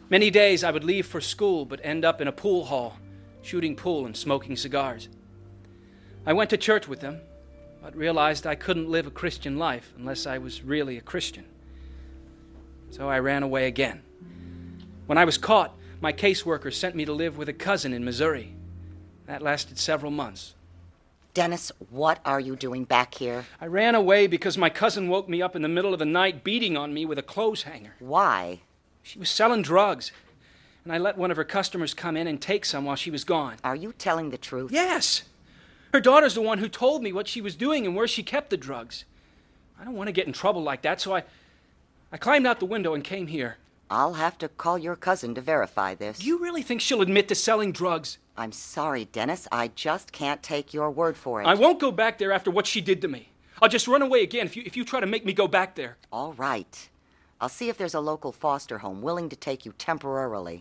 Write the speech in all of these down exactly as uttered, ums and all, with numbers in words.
Many days I would leave for school but end up in a pool hall, shooting pool and smoking cigars. I went to church with them, but realized I couldn't live a Christian life unless I was really a Christian. So I ran away again. When I was caught, my caseworker sent me to live with a cousin in Missouri. That lasted several months. Dennis, what are you doing back here? I ran away because my cousin woke me up in the middle of the night beating on me with a clothes hanger. Why? She was selling drugs, and I let one of her customers come in and take some while she was gone. Are you telling the truth? Yes. Her daughter's the one who told me what she was doing and where she kept the drugs. I don't want to get in trouble like that, so I, I climbed out the window and came here. I'll have to call your cousin to verify this. Do you really think she'll admit to selling drugs? I'm sorry, Dennis. I just can't take your word for it. I won't go back there after what she did to me. I'll just run away again if you, if you try to make me go back there. All right. I'll see if there's a local foster home willing to take you temporarily.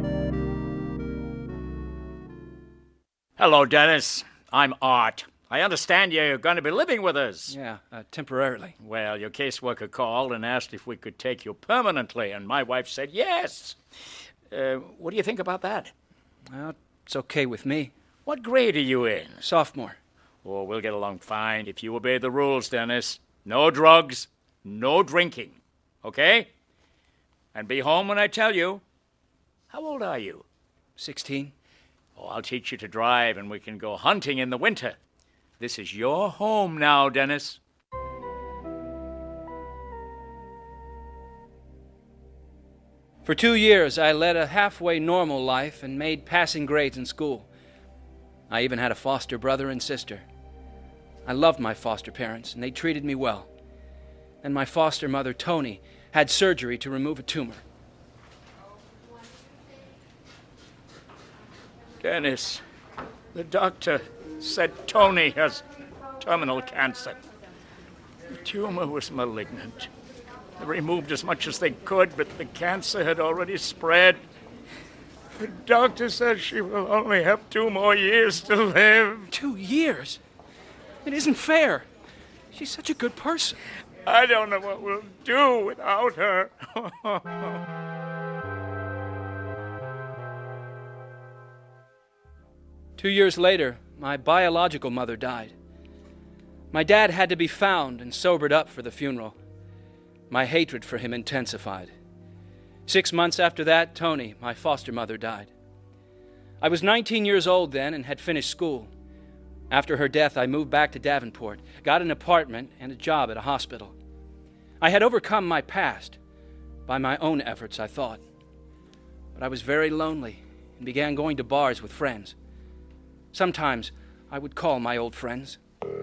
Hello, Dennis. I'm Art. I understand you're going to be living with us. Yeah, uh, temporarily. Well, your caseworker called and asked if we could take you permanently, and my wife said yes. Uh, what do you think about that? Well, it's okay with me. What grade are you in? Sophomore. Oh, we'll get along fine if you obey the rules, Dennis. No drugs, no drinking. Okay? And be home when I tell you. How old are you? Sixteen. Oh, I'll teach you to drive, and we can go hunting in the winter. This is your home now, Dennis. For two years, I led a halfway normal life and made passing grades in school. I even had a foster brother and sister. I loved my foster parents, and they treated me well. And my foster mother, Tony, had surgery to remove a tumor. Dennis, the doctor said Tony has terminal cancer. The tumor was malignant. They removed as much as they could, but the cancer had already spread. The doctor says she will only have two more years to live. Two years? It isn't fair. She's such a good person. I don't know what we'll do without her. Two years later, my biological mother died. My dad had to be found and sobered up for the funeral. My hatred for him intensified. Six months after that, Tony, my foster mother, died. I was nineteen years old then and had finished school. After her death, I moved back to Davenport, got an apartment and a job at a hospital. I had overcome my past by my own efforts, I thought. But I was very lonely and began going to bars with friends. Sometimes I would call my old friends.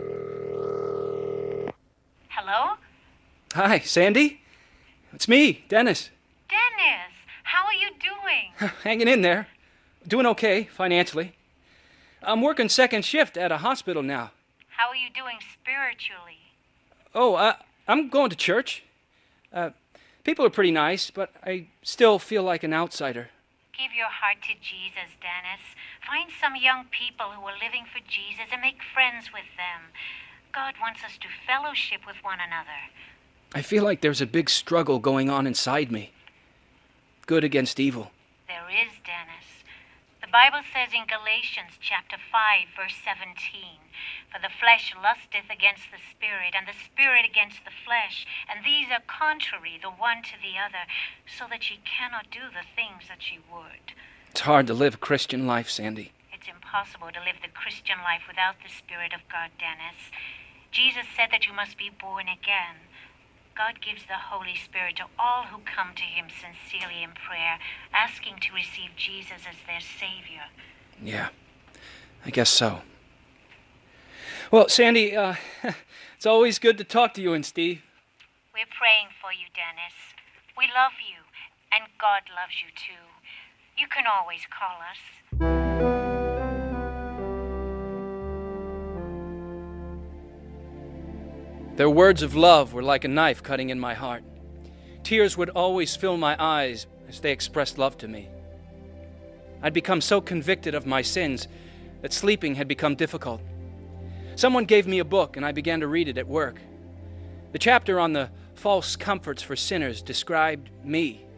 Hello? Hi, Sandy. It's me, Dennis. Dennis, how are you doing? Hanging in there. Doing okay, financially. I'm working second shift at a hospital now. How are you doing spiritually? Oh, uh, I'm going to church. Uh, people are pretty nice, but I still feel like an outsider. Give your heart to Jesus, Dennis. Find some young people who are living for Jesus and make friends with them. God wants us to fellowship with one another. I feel like there's a big struggle going on inside me. Good against evil. There is, Dennis. The Bible says in Galatians chapter five, verse seventeen, "For the flesh lusteth against the spirit, and the spirit against the flesh, and these are contrary the one to the other, so that ye cannot do the things that ye would." It's hard to live a Christian life, Sandy. It's impossible to live the Christian life without the Spirit of God, Dennis. Jesus said that you must be born again. God gives the Holy Spirit to all who come to him sincerely in prayer, asking to receive Jesus as their Savior. Yeah, I guess so. Well, Sandy, uh, it's always good to talk to you and Steve. We're praying for you, Dennis. We love you, and God loves you too. You can always call us. Their words of love were like a knife cutting in my heart. Tears would always fill my eyes as they expressed love to me. I'd become so convicted of my sins that sleeping had become difficult. Someone gave me a book and I began to read it at work. The chapter on the false comforts for sinners described me.